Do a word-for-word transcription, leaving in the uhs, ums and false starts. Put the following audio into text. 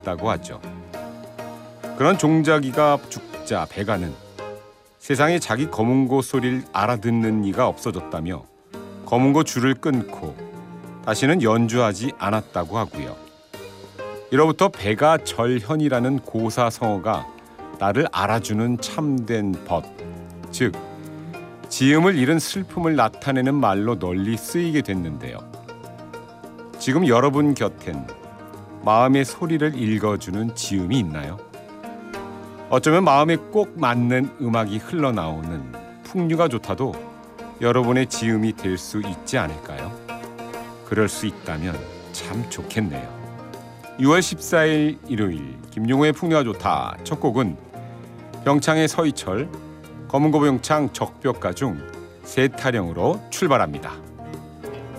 있다고 하죠. 그런 종자기가 죽자 배가는 세상에 자기 검은고 소리를 알아듣는 이가 없어졌다며 검은고 줄을 끊고 다시는 연주하지 않았다고 하고요. 이로부터 배가 절현이라는 고사성어가 나를 알아주는 참된 벗, 즉 지음을 잃은 슬픔을 나타내는 말로 널리 쓰이게 됐는데요. 지금 여러분 곁엔 마음의 소리를 읽어주는 지음이 있나요? 어쩌면 마음에 꼭 맞는 음악이 흘러나오는 풍류가 좋다도 여러분의 지음이 될 수 있지 않을까요? 그럴 수 있다면 참 좋겠네요. 유월 십사일 일요일 김용호의 풍류가 좋다. 첫 곡은 병창의 서희철, 검은고병창 적벽가 중 세타령으로 출발합니다.